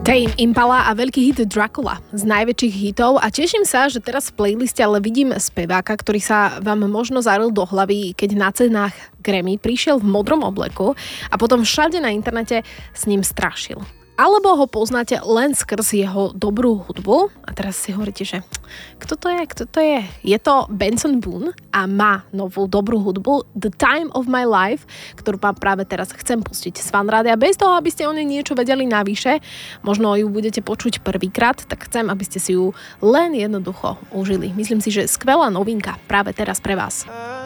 Tame Impala a veľký hit Dracula z najväčších hitov a teším sa, že teraz v playliste ale vidím speváka, ktorý sa vám možno zaril do hlavy, keď na cenách Grammy prišiel v modrom obleku a potom všade na internete s ním strašil. Alebo ho poznáte len skrz jeho dobrú hudbu a teraz si hovoríte, že kto to je? Je to Benson Boone a má novú dobrú hudbu The Time of My Life, ktorú vám práve teraz chcem pustiť z Fanrádia. Bez toho, aby ste o nej niečo vedeli navyše, možno ju budete počuť prvýkrát, tak chcem, aby ste si ju len jednoducho užili. Myslím si, že skvelá novinka práve teraz pre vás.